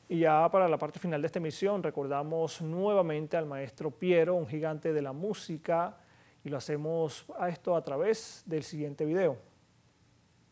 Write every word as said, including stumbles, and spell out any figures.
Y ya para la parte final de esta emisión recordamos nuevamente al maestro Piero, un gigante de la música, y lo hacemos a esto a través del siguiente video.